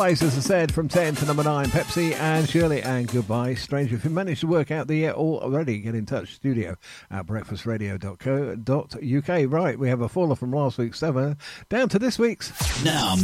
As I said, from 10 to number 9, Pepsi and Shirley, and goodbye, stranger. If you managed to work out the year already, get in touch, studio at breakfastradio.co.uk. Right, we have a faller from last week's 7 down to this week's. Now